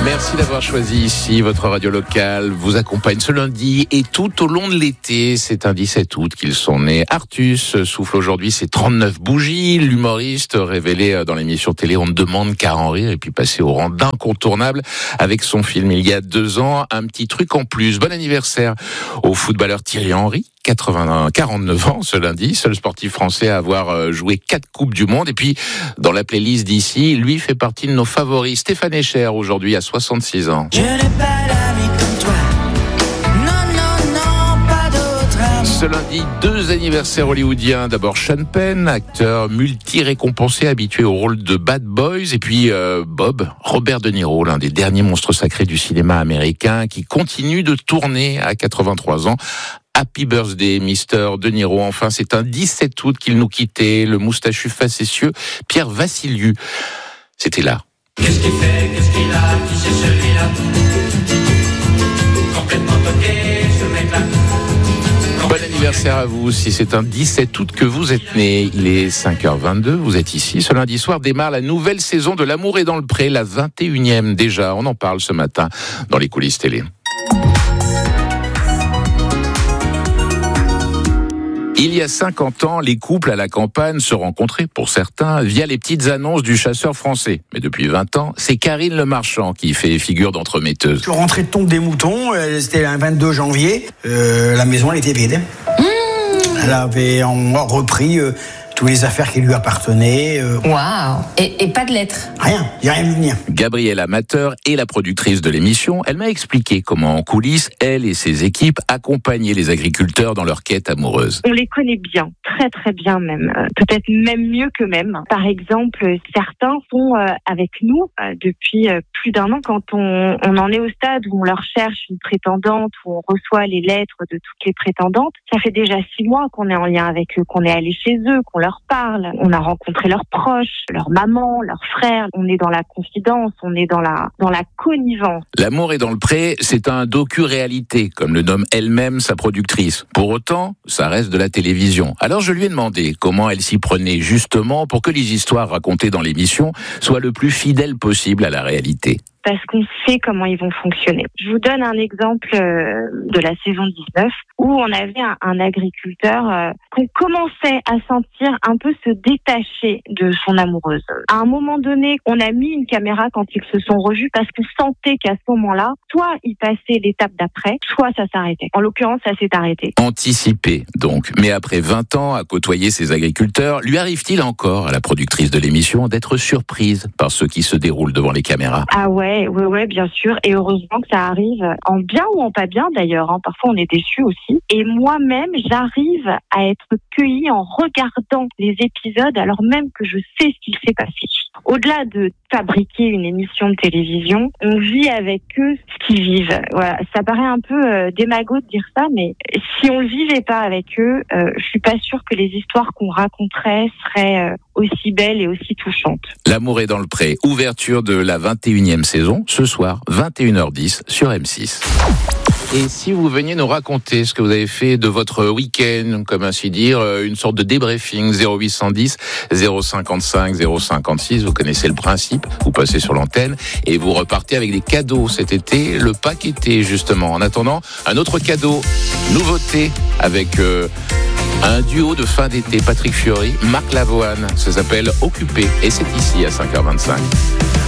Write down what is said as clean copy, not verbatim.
Merci d'avoir choisi ici votre radio locale. Vous accompagne ce lundi et tout au long de l'été. C'est un 17 août qu'ils sont nés. Artus souffle aujourd'hui ses 39 bougies. L'humoriste révélé dans l'émission télé On ne demande qu'à en rire et puis passé au rang d'incontournable avec son film il y a 2 ans. Un petit truc en plus. Bon anniversaire au footballeur Thierry Henry. 49 ans ce lundi, seul sportif français à avoir joué 4 Coupes du Monde. Et puis, dans la playlist d'ici, lui fait partie de nos favoris. Stéphane Echer, aujourd'hui, à 66 ans. Je n'ai pas d'amis comme toi. Non, pas d'autre amour. Ce lundi, 2 anniversaires hollywoodiens. D'abord Sean Penn, acteur multi-récompensé, habitué au rôle de Bad Boys. Et puis Robert De Niro, l'un des derniers monstres sacrés du cinéma américain, qui continue de tourner à 83 ans. Happy birthday, Mr. De Niro. Enfin, c'est un 17 août qu'il nous quittait, le moustachu facétieux Pierre Vassiliou. C'était là. Qu'est-ce qu'il fait, qu'est-ce qu'il a, qui c'est celui-là? Complètement toqué, ce mec-là. Bon anniversaire à vous, si c'est un 17 août que vous êtes né. Il est 5h22, vous êtes ici. Ce lundi soir démarre la nouvelle saison de L'amour est dans le pré, la 21e déjà. On en parle ce matin dans les coulisses télé. Il y a 50 ans, les couples à la campagne se rencontraient, pour certains, via les petites annonces du chasseur français. Mais depuis 20 ans, c'est Karine Le Marchand qui fait figure d'entremetteuse. Je rentrais de tombe des moutons, c'était un 22 janvier, la maison elle était vide. Elle avait repris toutes les affaires qui lui appartenaient. Waouh. Et pas de lettres? Rien, il n'y a rien vu venir. Gabrielle Amateur est la productrice de l'émission. Elle m'a expliqué comment en coulisses, elle et ses équipes accompagnaient les agriculteurs dans leur quête amoureuse. On les connaît bien, très très bien même, peut-être même mieux qu'eux-mêmes. Par exemple, certains sont avec nous depuis plus d'1 an. Quand on en est au stade où on leur cherche une prétendante, où on reçoit les lettres de toutes les prétendantes, ça fait déjà 6 mois qu'on est en lien avec eux, qu'on est allé chez eux, qu'on leur parle, on a rencontré leurs proches, leur maman, leurs frères, on est dans la confidence, on est dans la connivence. L'amour est dans le pré, c'est un docu-réalité, comme le nomme elle-même sa productrice. Pour autant, ça reste de la télévision. Alors je lui ai demandé comment elle s'y prenait justement pour que les histoires racontées dans l'émission soient le plus fidèles possible à la réalité. Parce qu'on sait comment ils vont fonctionner. Je vous donne un exemple de la saison 19 où on avait un agriculteur qu'on commençait à sentir un peu se détacher de son amoureuse. À un moment donné, on a mis une caméra quand ils se sont revus parce qu'on sentait qu'à ce moment-là, soit il passait l'étape d'après, soit ça s'arrêtait. En l'occurrence, ça s'est arrêté. Anticipé, donc. Mais après 20 ans à côtoyer ces agriculteurs, lui arrive-t-il encore, à la productrice de l'émission, d'être surprise par ce qui se déroule devant les caméras? Ah ouais, bien sûr. Et heureusement que ça arrive en bien ou en pas bien d'ailleurs. Parfois, on est déçus aussi. Et moi-même, j'arrive à être cueillie en regardant les épisodes alors même que je sais ce qu'il s'est passé. Au-delà de fabriquer une émission de télévision, on vit avec eux ce qu'ils vivent. Voilà, ça paraît un peu démago de dire ça, mais si on ne vivait pas avec eux, je suis pas sûre que les histoires qu'on raconterait seraient aussi belles et aussi touchantes. L'amour est dans le pré, ouverture de la 21e saison, ce soir, 21h10 sur M6. Et si vous veniez nous raconter ce que vous avez fait de votre week-end, comme ainsi dire, une sorte de débriefing, 0810 055 056, vous connaissez le principe, vous passez sur l'antenne et vous repartez avec des cadeaux cet été, le pack été justement. En attendant, un autre cadeau, nouveauté avec un duo de fin d'été, Patrick Fiori, Marc Lavoine, ça s'appelle Occupé et c'est ici à 5h25.